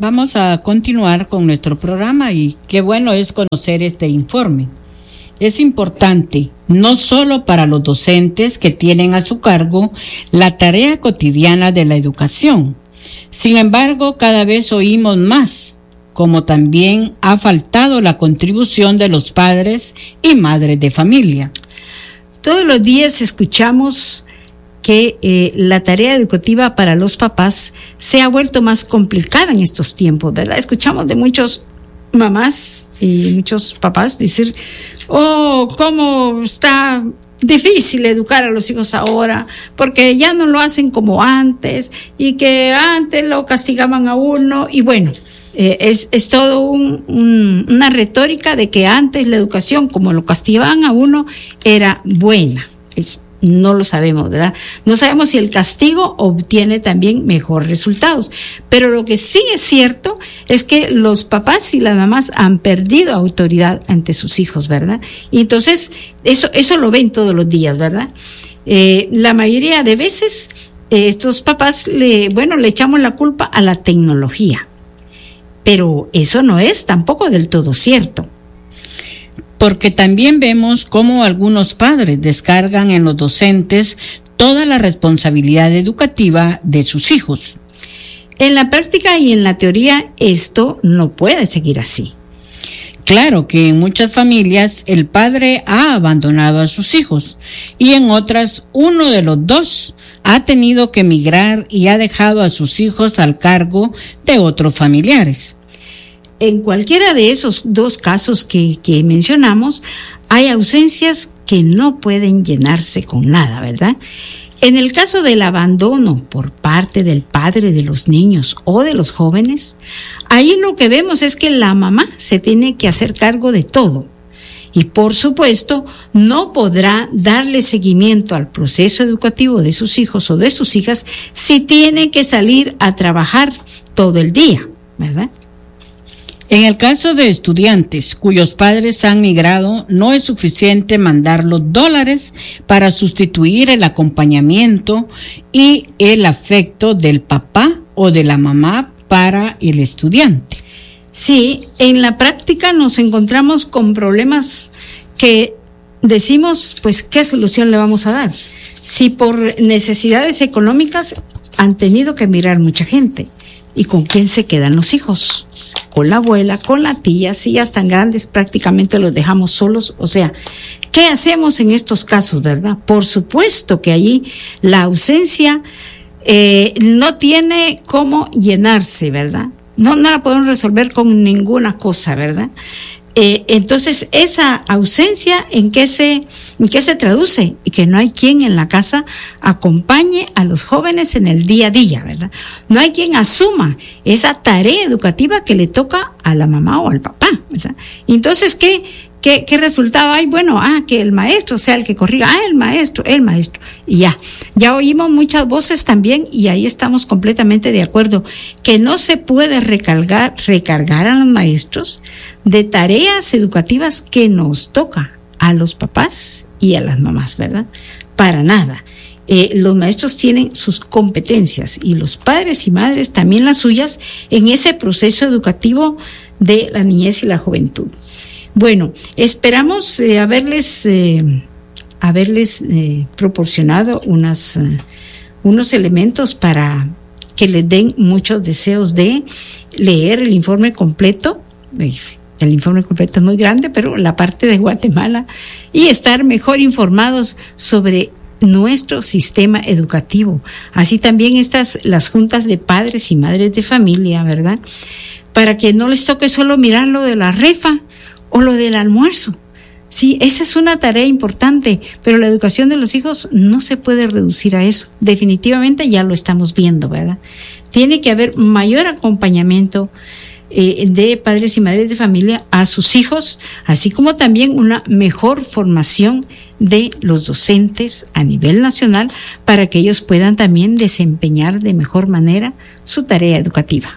Vamos a continuar con nuestro programa y qué bueno es conocer este informe. Es importante, no solo para los docentes que tienen a su cargo la tarea cotidiana de la educación. Sin embargo, cada vez oímos más, como también ha faltado la contribución de los padres y madres de familia. Todos los días escuchamos que la tarea educativa para los papás se ha vuelto más complicada en estos tiempos, ¿verdad? Escuchamos de muchos mamás y muchos papás decir, cómo está difícil educar a los hijos ahora, porque ya no lo hacen como antes, y que antes lo castigaban a uno, y bueno, es todo una retórica de que antes la educación, como lo castigaban a uno, era buena. No lo sabemos, ¿verdad? No sabemos si el castigo obtiene también mejores resultados. Pero lo que sí es cierto es que los papás y las mamás han perdido autoridad ante sus hijos, ¿verdad? Y entonces, eso lo ven todos los días, ¿verdad? La mayoría de veces, estos papás le echamos la culpa a la tecnología. Pero eso no es tampoco del todo cierto. Porque también vemos cómo algunos padres descargan en los docentes toda la responsabilidad educativa de sus hijos. En la práctica y en la teoría esto no puede seguir así. Claro que en muchas familias el padre ha abandonado a sus hijos y en otras uno de los dos ha tenido que emigrar y ha dejado a sus hijos al cargo de otros familiares. En cualquiera de esos dos casos que mencionamos, hay ausencias que no pueden llenarse con nada, ¿verdad? En el caso del abandono por parte del padre de los niños o de los jóvenes, ahí lo que vemos es que la mamá se tiene que hacer cargo de todo. Y por supuesto, no podrá darle seguimiento al proceso educativo de sus hijos o de sus hijas si tiene que salir a trabajar todo el día, ¿verdad? En el caso de estudiantes cuyos padres han migrado, no es suficiente mandar los $, para sustituir el acompañamiento y el afecto del papá o de la mamá para el estudiante. Sí, en la práctica nos encontramos con problemas que decimos, pues, ¿qué solución le vamos a dar? Si por necesidades económicas han tenido que emigrar mucha gente. ¿Y con quién se quedan los hijos? Con la abuela, con la tía, si ya están grandes, prácticamente los dejamos solos. O sea, ¿qué hacemos en estos casos, verdad? Por supuesto que allí la ausencia no tiene cómo llenarse, ¿verdad? No la podemos resolver con ninguna cosa, ¿verdad? Entonces, esa ausencia, ¿en qué se traduce? Y que no hay quien en la casa acompañe a los jóvenes en el día a día, ¿verdad? No hay quien asuma esa tarea educativa que le toca a la mamá o al papá, ¿verdad? Entonces, ¿qué resultado hay? Bueno, que el maestro sea el que corrija, el maestro, y ya oímos muchas voces también, y ahí estamos completamente de acuerdo, que no se puede recargar a los maestros de tareas educativas que nos toca a los papás y a las mamás, ¿verdad? Para nada. Los maestros tienen sus competencias y los padres y madres también las suyas en ese proceso educativo de la niñez y la juventud. Bueno, esperamos haberles proporcionado unos elementos para que les den muchos deseos de leer el informe completo. El informe completo es muy grande, pero la parte de Guatemala, y estar mejor informados sobre nuestro sistema educativo. Así también las juntas de padres y madres de familia, ¿verdad? Para que no les toque solo mirar lo de la rifa o lo del almuerzo. Sí, esa es una tarea importante, pero la educación de los hijos no se puede reducir a eso. Definitivamente ya lo estamos viendo, ¿verdad? Tiene que haber mayor acompañamiento de padres y madres de familia a sus hijos, así como también una mejor formación de los docentes a nivel nacional para que ellos puedan también desempeñar de mejor manera su tarea educativa.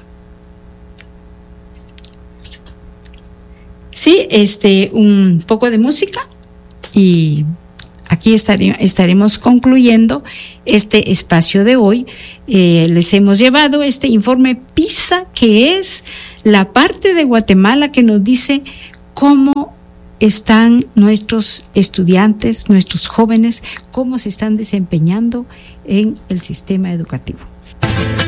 Sí, un poco de música y aquí estaremos concluyendo este espacio de hoy les hemos llevado este informe PISA, que es la parte de Guatemala que nos dice cómo están nuestros estudiantes, nuestros jóvenes, cómo se están desempeñando en el sistema educativo.